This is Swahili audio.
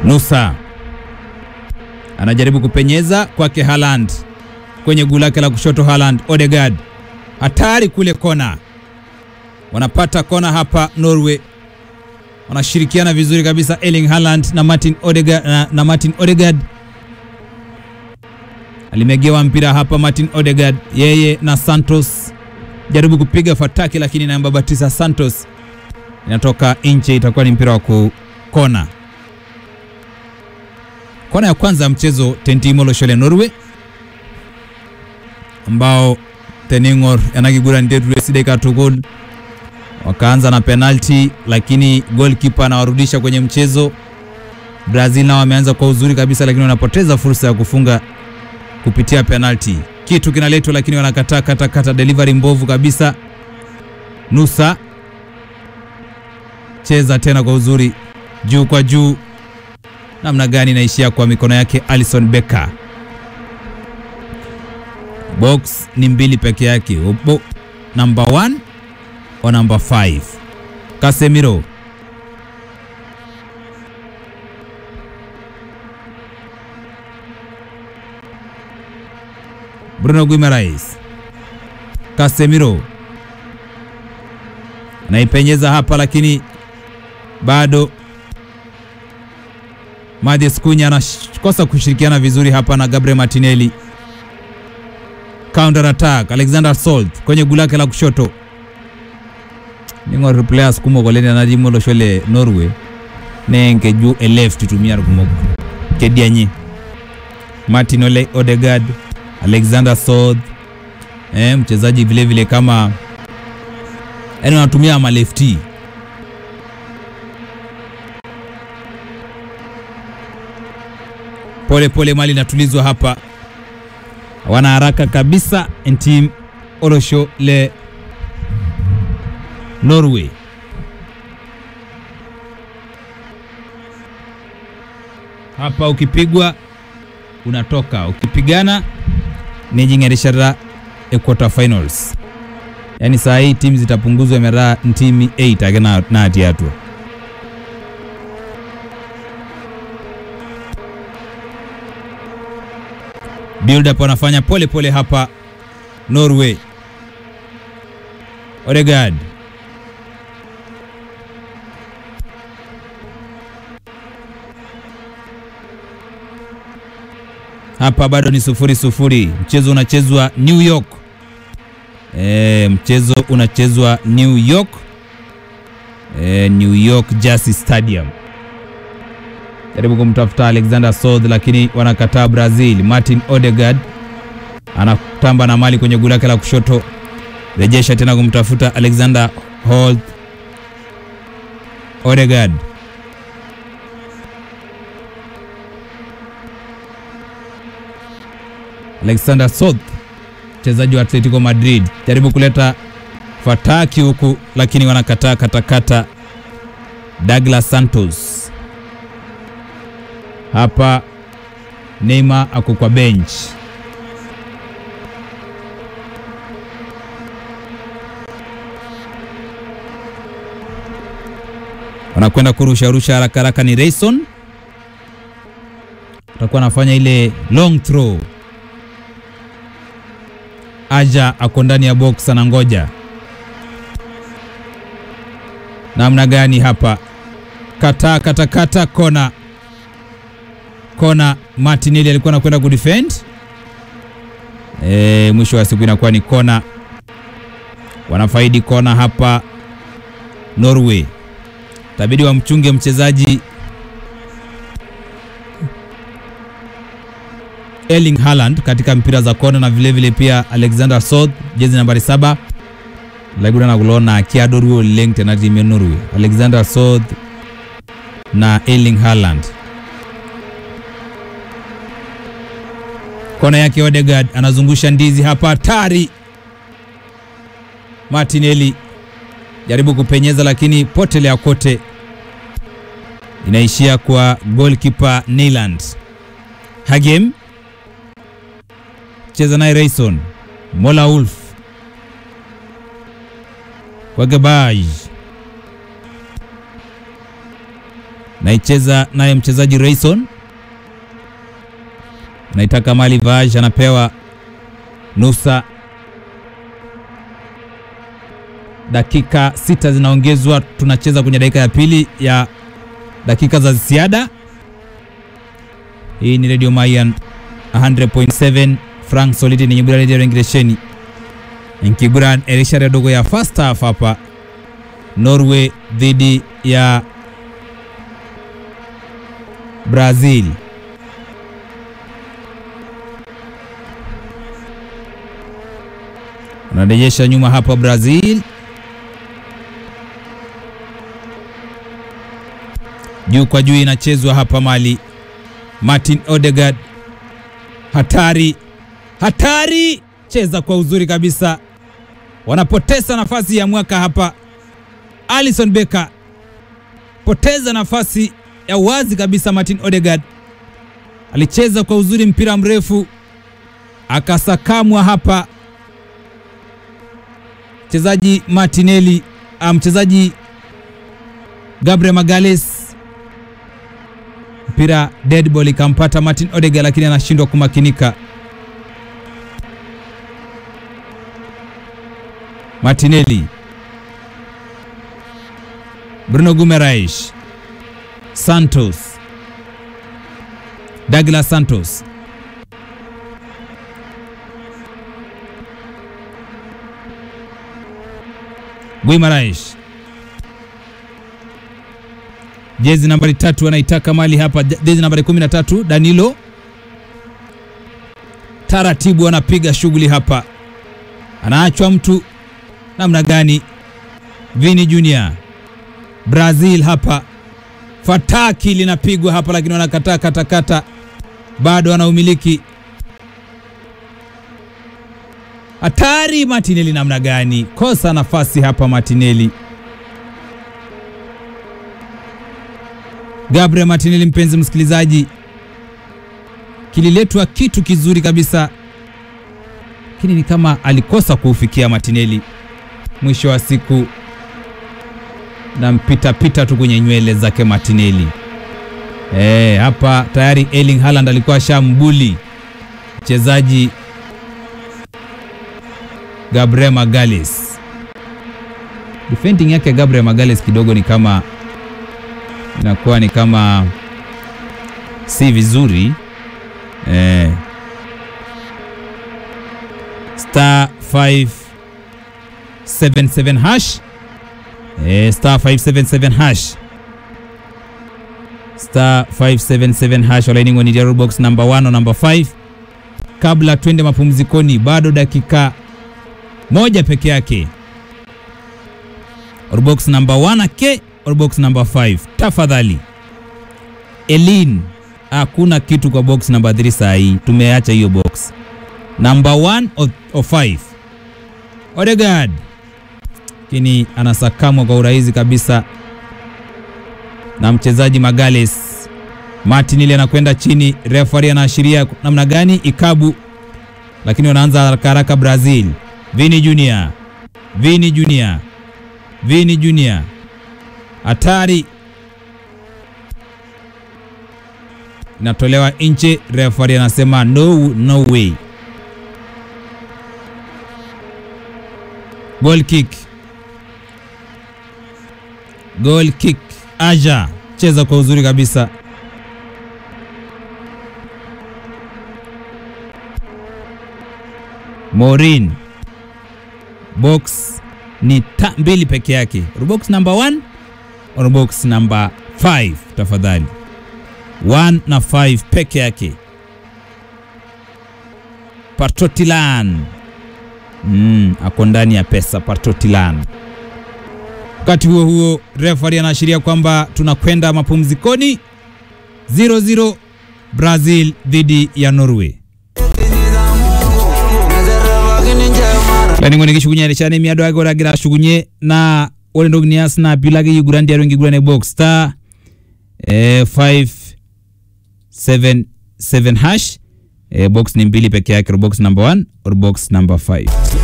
Nusa anajaribu kupenyeza kwake Haaland kwenye gula lake la kushoto. Haaland, Odegaard hatari kule kona. Wanapata kona hapa Norway. Wanashirikiana vizuri kabisa Erling Haaland na Martin Odegaard. Alimegewa mpira hapa Martin Odegaard, yeye na Santos jaribu kupiga fataki, lakini namba 9 Santos inatoka nje. Itakuwa ni mpira wa kona. Kona ya kwanza ya mchezo Tentimo Loshole Norway, ambao Teningor yanakigura ndetu sideka to goal. Wakaanza na penalty, lakini goalkeeper anawarudisha kwenye mchezo. Brazil nao wameanza kwa uzuri kabisa, lakini wanapoteza fursa ya kufunga kupitia penalty. Kitu kinaletwa lakini wanakataa kata delivery mbovu kabisa. Nusa cheza tena kwa uzuri, juu kwa juu. Namna gani inaishia kwa mikono yake Alisson Becker. Box ni mbili peke yake. Number 1 o number 5. Casemiro. Bruno Guimaraes. Casemiro anaipenyeza hapa, lakini bado Matheus Cunha anakosa kushirikiana vizuri hapa na Gabriel Martinelli. Counter attack, Alexander Salt kwenye gulake la kushoto. Ningo players kumo goleni na Tentimo Loshole Norway. Nenge juu left tumia kumoko. Kedianyi. Martin Odegaard, Alexander Salt. Mchezaji vile vile kama anatumia ma lefty. Pole mali natulizwa hapa. Wana haraka kabisa Tentimo Loshole Norway. Hapa ukipigwa unatoka, ukipigana ni jingerishara quarter finals. Yani saa hii timu zitapunguzwa mera timu 8 agana na atiatu. Build up wanafanya pole hapa Norway. Odegaard. Hapa bado ni 0-0. Mchezo unachezwa New York. Mchezo unachezwa New York. New York Jersey Stadium. Jaribu kumtafuta Alexander Salt, lakini wanakataa Brazil. Martin Odegaard anatamba na mali kwenye gula lake la kushoto. Rejesha tena kumtafuta Alexander Holt. Odegaard. Alexander Salt, mchezaji wa Atletico Madrid, jaribu kuleta fataki huku, lakini wanakataa katakata. Douglas Santos. Hapa Neymar ako kwa bench. Wanakwenda kurusha haraka ni Rayson. Atakuwa anafanya ile long throw. Aja ako ndani ya box anangoja. Namna gani hapa? Kata kona. Martinelli alikuwa anakwenda kudefend. Mwisho wa siku inakuwa ni kona. Wanafaidi kona hapa Norway. Tabidi wamchunge mchezaji Erling Haaland katika mpira za kona, na vile vile pia Alexander Salt jezi nambari 7. Laguna na kulona kiadoru length na timu Norway. Alexander Salt na Erling Haaland. Kona yake Odegaard anazungusha ndizi hapa, hatari. Martinelli jaribu kupenyeza, lakini potelea kote. Inaishia kwa goalkeeper Nyland. Hagem cheza naye Rayson. Mola Wolf kwa Gabaj. naicheza naye mchezaji Rayson, naitaka mali Vaj, anapewa Nusa. Dakika 6 zinaongezwa, tunacheza kwenye dakika ya pili ya dakika za ziada. Hii ni Radio Mayan 100.7 Frank Soliti ni nyibura radio ingiresheni. Nkiguran erishare dogo ya first half hapa Norway dhidi ya Brazil. Anarejesha nyuma hapa Brazil. Juu kwa juu inachezwa hapa mali Martin Odegaard. Hatari, cheza kwa uzuri kabisa. Wanapoteza nafasi ya mwaka hapa. Alisson Becker poteza nafasi ya wazi kabisa. Martin Odegaard alicheza kwa uzuri mpira mrefu, akasakamwa hapa mchezaji Martinelli, mchezaji Gabriel Magalhaes. Mpira dead ball ikampata Martin Odegaard, lakini anashindwa kumakinika. Martinelli, Bruno Guimaraes, Santos, Douglas Santos, Guimaraes, jezi nambari 3 anaitaka mali hapa, jezi nambari 13 Danilo. Taratibu anapiga shughuli hapa, anaachwa mtu namna gani? Vini Junior, Brazil hapa, fataki linapigwa hapa, lakini wanakataa katakata, bado anaumiliki. Hatari, Martinelli namna gani? Kosa nafasi hapa Martinelli. Gabriel Martinelli, mpenzi msikilizaji, kililetwa kitu kizuri kabisa, lakini ni kama alikosa kuufikia Martinelli. Mwisho wa siku na mpita tu kwenye nywele zake Martinelli. Hapa tayari Erling Haaland alikuwa shambuli mchezaji Gabriel Magalhaes. Defending yake Gabriel Magalhaes kidogo ni kama inakuwa ni kama si vizuri. Star 577 hash. Star 577 hash. Star 577 hash. Wala ingo ni Dial box number 1 na number 5. Kabla twende mapumzikoni, bado dakika moja peke yake. Box number 1 ke or box number 5. Tafadhali Elin, hakuna kitu kwa box number 3 saa hii. Tumeacha hiyo box. Number 1 or 5. Odegaard, kini anasakamwa kwa urahisi kabisa na mchezaji Magalhaes. Martinelli anakwenda chini, referee anaashiria namna gani? Ikabu, lakini wanaanza haraka Brazil. Vini Junior, hatari, inatolewa nje, referee anasema no way. Goal kick. Aja, cheza kwa uzuri kabisa. Morin, box ni mbili peke yake. Box number 1 or box number 5 tafadhali. 1 na 5 peke yake. Partotilan, ako ndani ya pesa Partotilan. Wakati huo referee anaashiria kwamba tunakwenda mapumzikoni. 0-0 Brazil dhidi ya Norway. Laningo nikishugunya chane miado agora gira shugunye na ole ndognias na bilage yugurandi arongi gurane box star 577 hash. Box ni mbili peke yake, box number 1 or box number 5.